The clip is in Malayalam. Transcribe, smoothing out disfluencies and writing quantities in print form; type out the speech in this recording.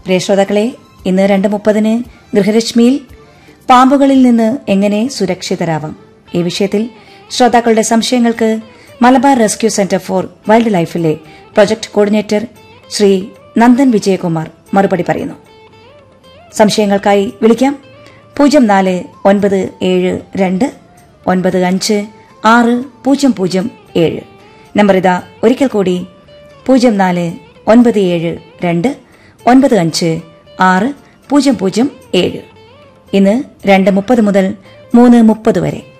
പ്രിയ ശ്രോതാക്കളെ, ഇന്ന് 2:30 ഗൃഹരശ്മിയിൽ പാമ്പുകളിൽ നിന്ന് എങ്ങനെ സുരക്ഷിതരാവാം ഈ വിഷയത്തിൽ ശ്രോതാക്കളുടെ സംശയങ്ങൾക്ക് Malabar rescue centre for wild ലൈഫിലെ പ്രൊജക്ട് കോർഡിനേറ്റർ ശ്രീ നന്ദൻ വിജയകുമാർ മറുപടി പറയുന്നു. സംശയങ്ങൾക്കായി വിളിക്കാം 0492956007. നമ്പർ ഇതാ ഒരിക്കൽ കൂടി 049729560007. ഇന്ന് 2:30 മുതൽ 3:30 വരെ.